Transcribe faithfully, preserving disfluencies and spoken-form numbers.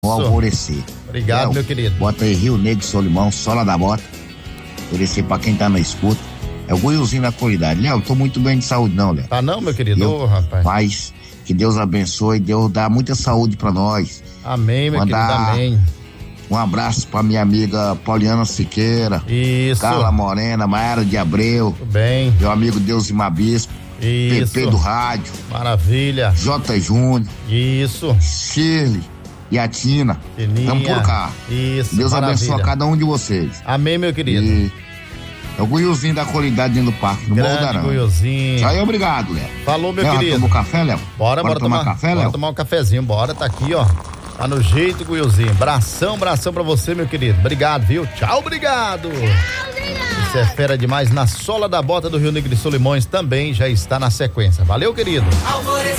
no Alvorecer. Obrigado, Léo, meu querido. Bota aí Rio Negro, Solimão, Sola da Bota. Oferecer pra quem tá na escuta. É o Goiuzinho da qualidade. Léo, tô muito bem de saúde não, Léo. Tá não, meu querido? Ô, rapaz. Mas que Deus abençoe, Deus dá muita saúde pra nós. Amém, meu Mandar querido, amém. Um abraço pra minha amiga Pauliana Siqueira. Isso. Carla Morena, Maiara de Abreu. Tudo bem. Meu amigo Deusimar Bispo. Isso. P P do Rádio. Maravilha. J. Júnior. Isso. Shirley. E a Tina. Estamos por cá. Isso. Deus maravilha. abençoe a cada um de vocês. Amém, meu querido. E é o Goiuzinho da qualidade dentro do parque, no Morro da Aranha. Goiuzinho. Tchau e obrigado, Léo. Falou, meu Léo, querido. Toma um café, Léo? Bora, bora, bora tomar, tomar café, Léo? Bora tomar um cafezinho, bora, tá aqui, ó. Tá no jeito, Goiuzinho. Bração, bração pra você, meu querido. Obrigado, viu? Tchau, obrigado. Tchau, obrigado. Isso é fera demais. Na sola da bota do Rio Negro de Solimões também já está na sequência. Valeu, querido. Alvorecer.